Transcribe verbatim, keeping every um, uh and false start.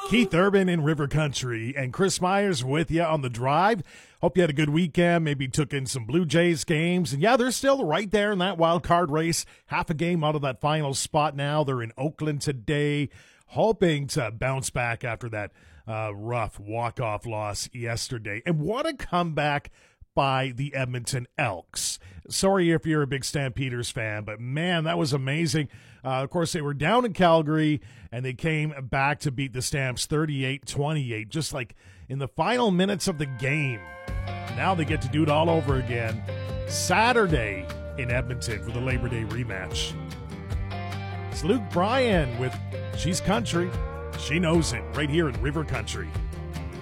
Keith Urban in River Country and Chris Myers with you on the drive. Hope you had a good weekend. Maybe took in some Blue Jays games. And yeah, they're still right there in that wild card race. Half a game out of that final spot now. They're in Oakland today, hoping to bounce back after that uh, rough walk-off loss yesterday. And what a comeback by the Edmonton Elks. Sorry if you're a big Stampeders fan, but man, that was amazing. Uh, of course, they were down in Calgary, and they came back to beat the Stamps thirty-eight twenty-eight, just like in the final minutes of the game. Now they get to do it all over again Saturday in Edmonton for the Labor Day rematch. It's Luke Bryan with She's Country. She knows it right here in River Country.